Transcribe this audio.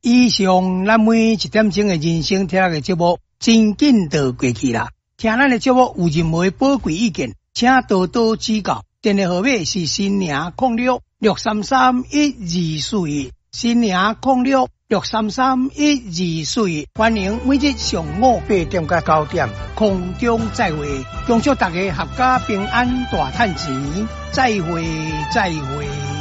以上咱每一点钟的人生听的节目，真紧就过去啦。听咱的节目有任何宝贵意见，请多多指教。电话号码是新宁0663312241，新宁0663312241。欢迎每日上午8点到9点空中再会，恭祝大家阖家平安大赚钱，再会再会。